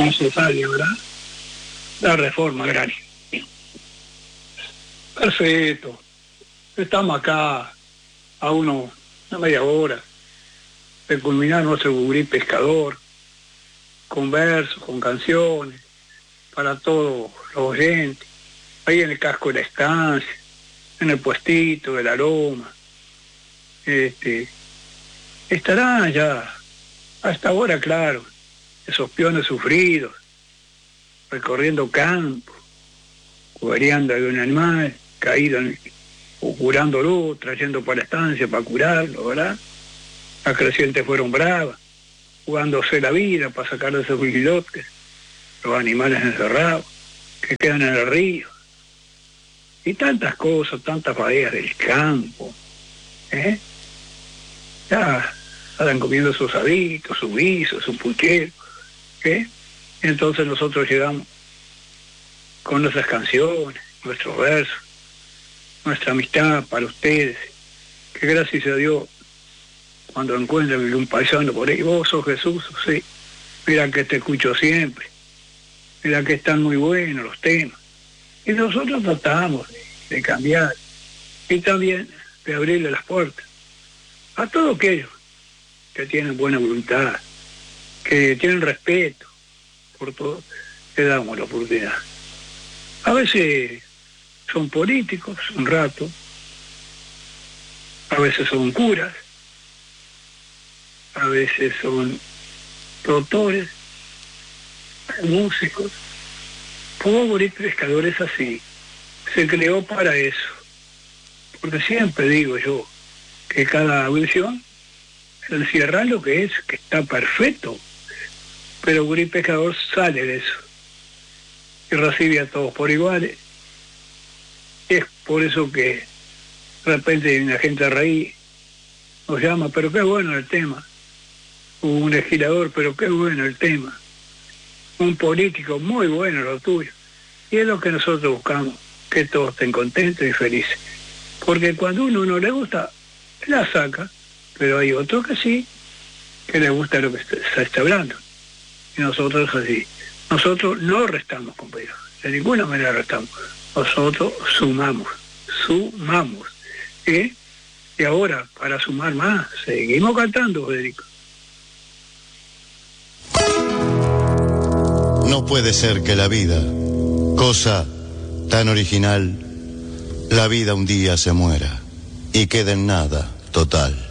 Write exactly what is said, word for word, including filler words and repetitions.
necesaria, ¿verdad? La reforma agraria. Perfecto. Estamos acá a uno, una media hora de culminar nuestro gurí pescador, con versos, con canciones, para todos los oyentes, ahí en el casco de la estancia, en el puestito del aroma. Este, estarán ya hasta ahora, claro, esos peones sufridos, recorriendo campos, cubriendo a un animal caído en, o curándolo, trayendo para la estancia para curarlo, ¿verdad? Las crecientes fueron bravas, jugándose la vida para sacar de esos islotes los animales encerrados que quedan en el río. Y tantas cosas, tantas faenas del campo, ¿eh? Ya están comiendo sus avitos, su guiso, su puchero, ¿eh? Entonces nosotros llegamos con nuestras canciones, nuestros versos, nuestra amistad para ustedes, que gracias a Dios, cuando encuentran un paisano por ahí, vos sos Jesús, sí, mira que te escucho siempre, mira que están muy buenos los temas, y nosotros tratamos de, de cambiar, y también de abrirle las puertas a todos aquellos que tienen buena voluntad, que tienen respeto por todo, le damos la oportunidad. A veces son políticos un rato, a veces son curas, a veces son doctores, músicos, pobres pescadores así. Se creó para eso, porque siempre digo yo que cada versión encierra lo que es, que está perfecto, pero Gurí Pescador sale de eso y recibe a todos por iguales. Es por eso que de repente una gente a raíz nos llama, pero qué bueno el tema. Un legislador, pero qué bueno el tema. Un político, muy bueno lo tuyo. Y es lo que nosotros buscamos, que todos estén contentos y felices. Porque cuando a uno no le gusta, la saca, pero hay otros que sí, que le gusta lo que se está hablando. Y nosotros así. Nosotros no restamos, compañeros. De ninguna manera restamos. Nosotros sumamos, sumamos. ¿Eh? Y ahora, para sumar más, seguimos cantando, Federico. No puede ser que la vida, cosa tan original, la vida un día se muera y quede en nada total.